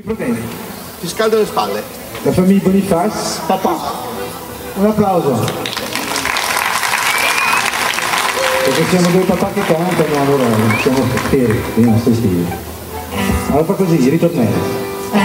problemi. Ti scaldo le spalle. La famiglia Boniface, papà. Un applauso. Perché siamo due papà che cantano, allora siamo fieri dei nostri figli. Allora fa così, ritornello.